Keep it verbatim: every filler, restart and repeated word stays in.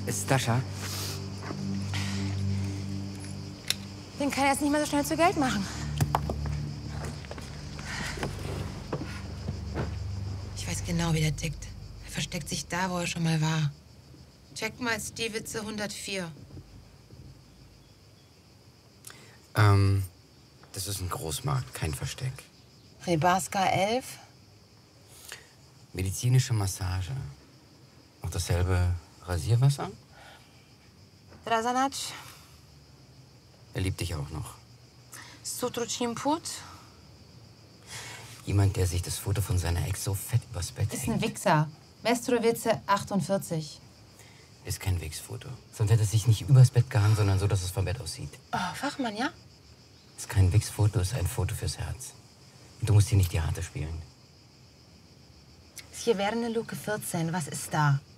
Stascha? Den kann er jetzt nicht mehr so schnell zu Geld machen. Ich weiß genau, wie der tickt. Er versteckt sich da, wo er schon mal war. Check mal Stiewitze hundertvier. Ähm, das ist ein Großmarkt, kein Versteck. Rebarska elf. Medizinische Massage. Auch dasselbe Rasierwasser? Drasanac, Er liebt dich auch noch. Sutruchimput. Jemand, der sich das Foto von seiner Ex so fett übers Bett Ist hängt. ein Wichser. Mestrowice achtundvierzig. Ist kein Wichsfoto. Sonst hätte es sich nicht übers Bett gehangen, sondern so, dass es vom Bett aussieht. Oh, Fachmann, ja? Ist kein Wichsfoto, ist ein Foto fürs Herz. Und du musst hier nicht die Harte spielen. Hier wäre eine Luke vierzehn. Was ist da?